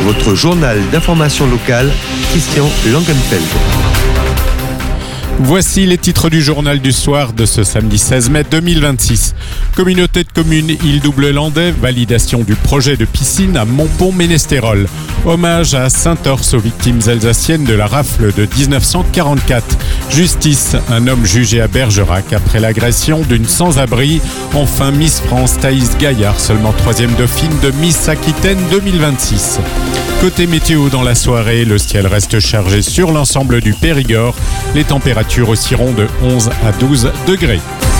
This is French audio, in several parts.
votre journal d'information locale, Christian Langenfeld. Voici les titres du journal du soir de ce samedi 16 mai 2026. Communauté de communes Île-Double-Landais, validation du projet de piscine à Montpont-Ménestérol. Hommage à Saint-Ors aux victimes alsaciennes de la rafle de 1944. Justice, un homme jugé à Bergerac après l'agression d'une sans-abri. Enfin, Miss France Thaïs Gaillard, seulement 3e dauphine de Miss Aquitaine 2026. Côté météo dans la soirée, le ciel reste chargé sur l'ensemble du Périgord. Les températures oscilleront de 11 à 12 degrés.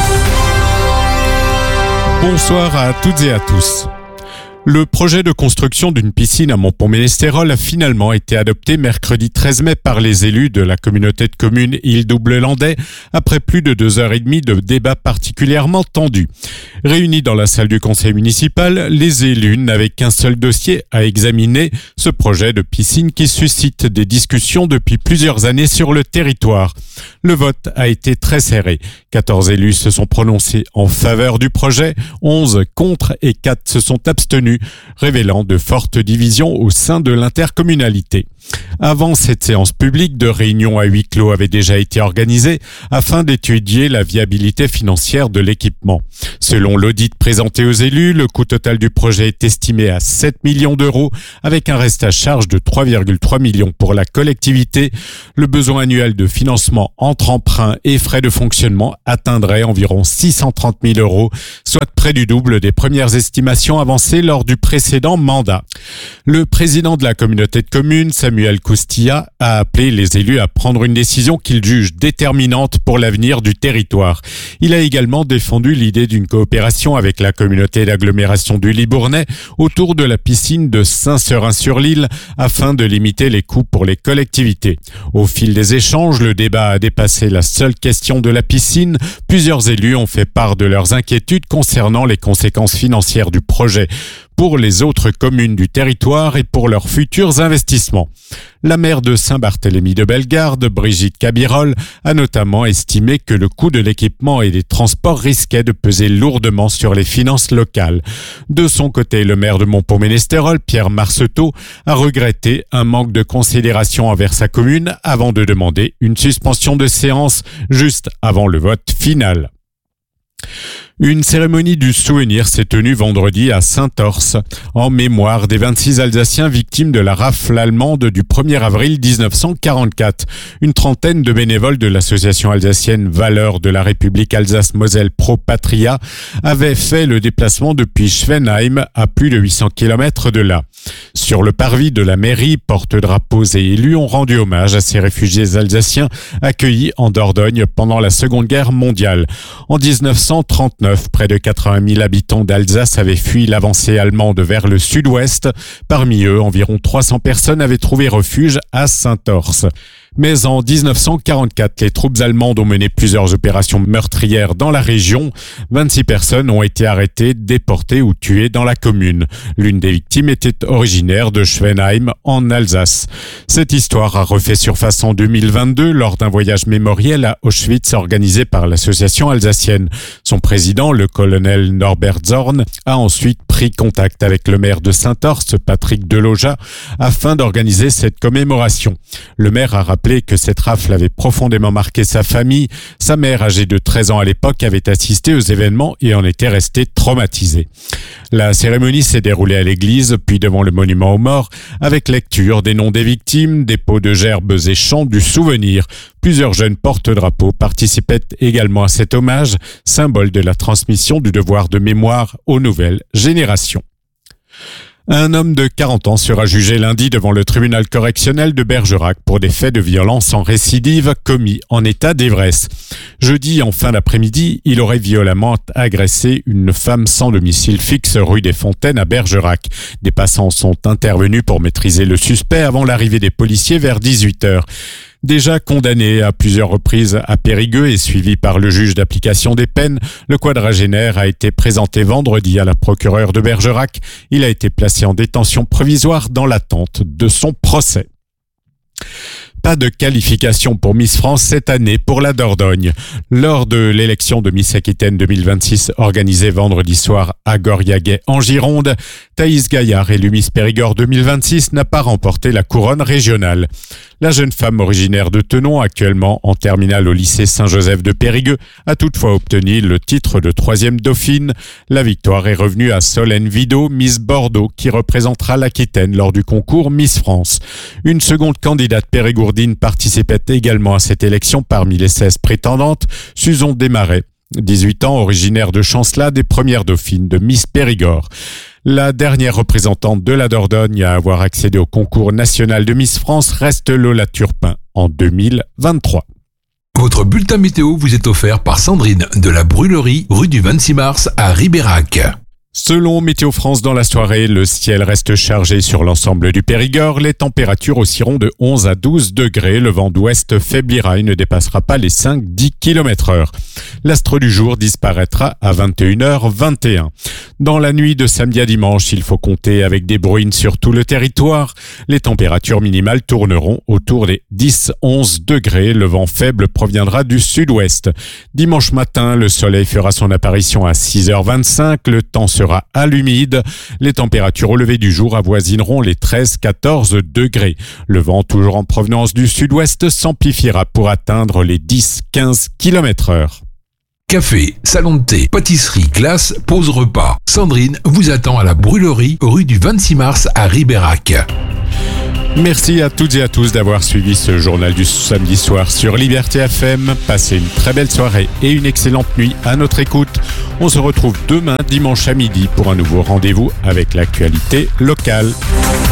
Bonsoir à toutes et à tous. Le projet de construction d'une piscine à Montpont-Ménestérol a finalement été adopté mercredi 13 mai par les élus de la communauté de communes Île-Double-Landais après plus de 2h30 de débats particulièrement tendus. Réunis dans la salle du conseil municipal, les élus n'avaient qu'un seul dossier à examiner, ce projet de piscine qui suscite des discussions depuis plusieurs années sur le territoire. Le vote a été très serré. 14 élus se sont prononcés en faveur du projet, 11 contre et 4 se sont abstenus, révélant de fortes divisions au sein de l'intercommunalité. Avant cette séance publique, de réunions à huis clos avaient déjà été organisées afin d'étudier la viabilité financière de l'équipement. Selon l'audit présenté aux élus, le coût total du projet est estimé à 7 millions d'euros avec un reste à charge de 3,3 millions pour la collectivité. Le besoin annuel de financement entre emprunts et frais de fonctionnement atteindrait environ 630 000 euros, soit près du double des premières estimations avancées lors du précédent mandat. Le président de la communauté de communes, Samuel Coustilla, a appelé les élus à prendre une décision qu'il juge déterminante pour l'avenir du territoire. Il a également défendu l'idée d'une coopération avec la communauté d'agglomération du Libournais autour de la piscine de Saint-Seurin-sur-l'Île afin de limiter les coûts pour les collectivités. Au fil des échanges, le débat a dépassé la seule question de la piscine. Plusieurs élus ont fait part de leurs inquiétudes concernant les conséquences financières du projet pour les autres communes du territoire et pour leurs futurs investissements. La maire de Saint-Barthélemy de Bellegarde, Brigitte Cabirol, a notamment estimé que le coût de l'équipement et des transports risquait de peser lourdement sur les finances locales. De son côté, le maire de Montpont-Ménestérol, Pierre Marceteau, a regretté un manque de considération envers sa commune avant de demander une suspension de séance juste avant le vote final. Une cérémonie du souvenir s'est tenue vendredi à Saint-Ors, en mémoire des 26 Alsaciens victimes de la rafle allemande du 1er avril 1944. Une trentaine de bénévoles de l'association alsacienne Valeurs de la République Alsace-Moselle Pro Patria avaient fait le déplacement depuis Schwenheim à plus de 800 km de là. Sur le parvis de la mairie, porte-drapeaux et élus ont rendu hommage à ces réfugiés alsaciens accueillis en Dordogne pendant la Seconde Guerre mondiale. En 1939, près de 80 000 habitants d'Alsace avaient fui l'avancée allemande vers le sud-ouest. Parmi eux, environ 300 personnes avaient trouvé refuge à Saint-Ors. Mais en 1944, les troupes allemandes ont mené plusieurs opérations meurtrières dans la région. 26 personnes ont été arrêtées, déportées ou tuées dans la commune. L'une des victimes était originaire de Schwenheim, en Alsace. Cette histoire a refait surface en 2022 lors d'un voyage mémoriel à Auschwitz organisé par l'association alsacienne. Son président, le colonel Norbert Zorn, a ensuite pris contact avec le maire de Saint-Ors, Patrick Deloja, afin d'organiser cette commémoration. Le maire a rappelé que cette rafle avait profondément marqué sa famille. Sa mère, âgée de 13 ans à l'époque, avait assisté aux événements et en était restée traumatisée. La cérémonie s'est déroulée à l'église, puis devant le monument aux morts, avec lecture des noms des victimes, dépôt de gerbes et chants du souvenir. Plusieurs jeunes porte-drapeaux participaient également à cet hommage, symbole de la transmission du devoir de mémoire aux nouvelles générations. Un homme de 40 ans sera jugé lundi devant le tribunal correctionnel de Bergerac pour des faits de violence en récidive commis en état d'ivresse. Jeudi, en fin d'après-midi, il aurait violemment agressé une femme sans domicile fixe rue des Fontaines à Bergerac. Des passants sont intervenus pour maîtriser le suspect avant l'arrivée des policiers vers 18h. Déjà condamné à plusieurs reprises à Périgueux et suivi par le juge d'application des peines, le quadragénaire a été présenté vendredi à la procureure de Bergerac. Il a été placé en détention provisoire dans l'attente de son procès. Pas de qualification pour Miss France cette année pour la Dordogne. Lors de l'élection de Miss Aquitaine 2026 organisée vendredi soir à Goriaguet en Gironde, Thaïs Gaillard, élue Miss Périgord 2026, n'a pas remporté la couronne régionale. La jeune femme originaire de Thenon, actuellement en terminale au lycée Saint-Joseph de Périgueux, a toutefois obtenu le titre de 3e dauphine. La victoire est revenue à Solène Vidot, Miss Bordeaux, qui représentera l'Aquitaine lors du concours Miss France. Une seconde candidate périgourdine participait également à cette élection parmi les 16 prétendantes, Suzon Desmarais, 18 ans, originaire de Chancelat, des premières dauphines de Miss Périgord. La dernière représentante de la Dordogne à avoir accédé au concours national de Miss France reste Lola Turpin en 2023. Votre bulletin météo vous est offert par Sandrine de la Brûlerie, rue du 26 mars à Ribérac. Selon Météo France, dans la soirée, le ciel reste chargé sur l'ensemble du Périgord. Les températures oscilleront de 11 à 12 degrés. Le vent d'ouest faiblira et ne dépassera pas les 5-10 km/h. L'astre du jour disparaîtra à 21h21. Dans la nuit de samedi à dimanche, il faut compter avec des bruines sur tout le territoire. Les températures minimales tourneront autour des 10-11 degrés. Le vent faible proviendra du sud-ouest. Dimanche matin, le soleil fera son apparition à 6h25. Le temps sera à l'humide. Les températures au lever du jour avoisineront les 13-14 degrés. Le vent, toujours en provenance du sud-ouest, s'amplifiera pour atteindre les 10-15 km/h. Café, salon de thé, pâtisserie, glace, pause repas. Sandrine vous attend à la Brûlerie, rue du 26 mars à Ribérac. Merci à toutes et à tous d'avoir suivi ce journal du samedi soir sur Liberté FM. Passez une très belle soirée et une excellente nuit à notre écoute. On se retrouve demain dimanche à midi pour un nouveau rendez-vous avec l'actualité locale.